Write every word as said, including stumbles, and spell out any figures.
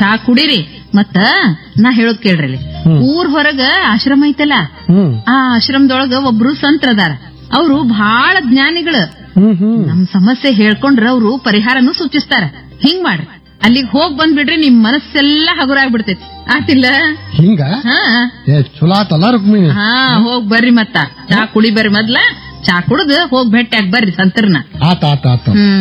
ಚಾ ಕುಡೀರಿ. ಮತ್ತ ನಾ ಹೇಳೋದ್ ಕೇಳ್ರಿ, ಊರ್ ಹೊರಗ ಆಶ್ರಮ ಐತಲ್ಲ, ಆ ಆಶ್ರಮದೊಳಗ ಒಬ್ರು ಸಂತ್ರದಾರ. ಅವ್ರು ಬಹಳ ಜ್ಞಾನಿಗಳು. ನಮ್ ಸಮಸ್ಯೆ ಹೇಳ್ಕೊಂಡ್ರ ಅವ್ರು ಪರಿಹಾರನು ಸೂಚಿಸ್ತಾರ. ಹಿಂಗ್ ಮಾಡ್ರಿ, ಅಲ್ಲಿಗ್ ಹೋಗ್ ಬಂದ್ಬಿಡ್ರಿ, ನಿಮ್ ಮನಸ್ಸೆಲ್ಲ ಹಗುರಾಗ್ಬಿಡ್ತೈತಿ. ಆತಿಲ್ಲ? ಹಿಂಗ ಚಲೋ ಆತಲ್ಲ ರುಕ್ಮಿಣಿ. ಹಾ, ಹೋಗ್ ಬರ್ರಿ. ಮತ್ತ ಚಾ ಕುಡಿ ಬರ್ರಿ. ಮೊದ್ಲ ಚಾ ಕುಡ್ದು ಹೋಗ್ ಭೇಟಿಯಾಗಿ ಬರ್ರಿ ಸಂತರ್ನ. ಆತ ಆತ ಆತ. ಹ್ಮ್